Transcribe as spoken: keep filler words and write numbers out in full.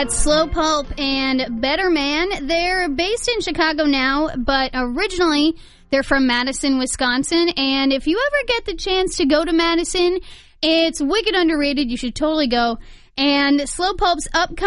That's Slow Pulp and Better Man. They're based in Chicago now, but originally they're from Madison, Wisconsin. And if you ever get the chance to go to Madison, it's wicked underrated. You should totally go. And Slow Pulp's upcoming